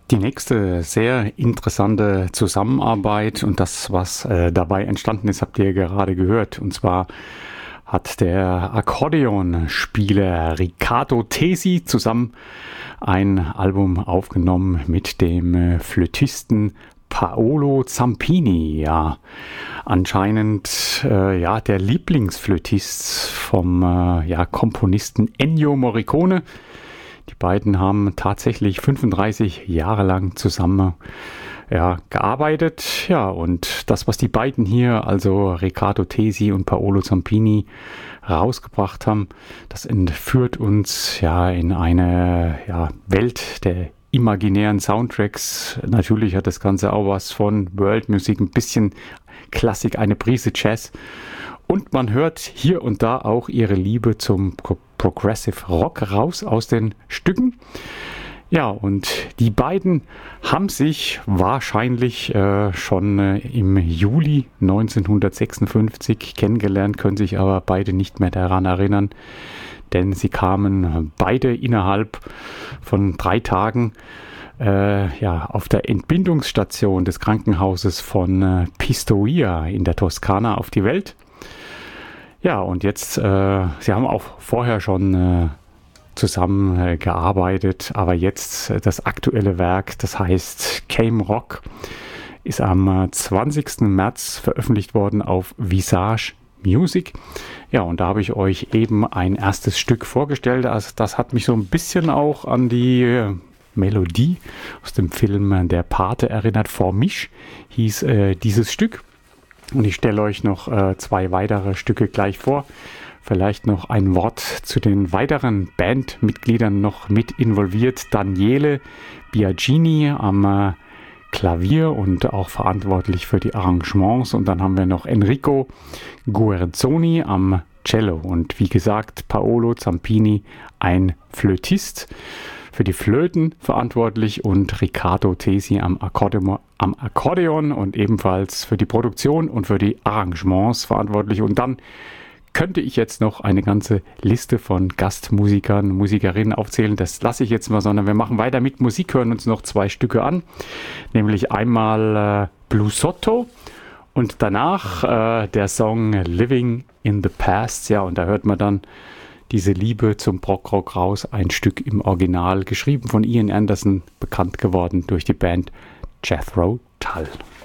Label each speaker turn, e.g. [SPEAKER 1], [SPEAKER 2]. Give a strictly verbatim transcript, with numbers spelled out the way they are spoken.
[SPEAKER 1] Die nächste sehr interessante Zusammenarbeit und das, was äh, dabei entstanden ist, habt ihr gerade gehört. Und zwar hat der Akkordeonspieler Riccardo Tesi zusammen ein Album aufgenommen mit dem äh, Flötisten Paolo Zampini. Ja, anscheinend äh, ja, der Lieblingsflötist vom äh, ja, Komponisten Ennio Morricone. Die beiden haben tatsächlich fünfunddreißig Jahre lang zusammen ja, gearbeitet. Ja, und das, was die beiden hier, also Riccardo Tesi und Paolo Zampini, rausgebracht haben, das entführt uns ja in eine ja, Welt der imaginären Soundtracks. Natürlich hat das Ganze auch was von World-Musik, ein bisschen Klassik, eine Prise Jazz. Und man hört hier und da auch ihre Liebe zum Pro- Progressive Rock raus aus den Stücken. Ja, und die beiden haben sich wahrscheinlich äh, schon äh, im Juli neunzehnhundertsechsundfünfzig kennengelernt, können sich aber beide nicht mehr daran erinnern, denn sie kamen beide innerhalb von drei Tagen äh, ja, auf der Entbindungsstation des Krankenhauses von äh, Pistoia in der Toskana auf die Welt. Ja, und jetzt, äh, sie haben auch vorher schon äh, zusammen äh, gearbeitet, aber jetzt äh, das aktuelle Werk, das heißt Came Rock, ist am äh, zwanzigsten März veröffentlicht worden auf Visage Music. Ja, und da habe ich euch eben ein erstes Stück vorgestellt. Also das hat mich so ein bisschen auch an die äh, Melodie aus dem Film äh, Der Pate erinnert. Vor mich hieß äh, dieses Stück. Und ich stelle euch noch äh, zwei weitere Stücke gleich vor. Vielleicht noch ein Wort zu den weiteren Bandmitgliedern noch mit involviert. Daniele Biagini am äh, Klavier und auch verantwortlich für die Arrangements. Und dann haben wir noch Enrico Guerzoni am Cello. Und wie gesagt, Paolo Zampini, ein Flötist, für die Flöten verantwortlich, und Riccardo Tesi am Akkordeon, am Akkordeon und ebenfalls für die Produktion und für die Arrangements verantwortlich. Und dann könnte ich jetzt noch eine ganze Liste von Gastmusikern, Musikerinnen aufzählen. Das lasse ich jetzt mal, sondern wir machen weiter mit Musik, hören uns noch zwei Stücke an. Nämlich einmal äh, Bluesotto und danach äh, der Song Living in the Past. Ja, und da hört man dann diese Liebe zum Prog-Rock raus. Ein Stück im Original, geschrieben von Ian Anderson, bekannt geworden durch die Band Jethro Tull.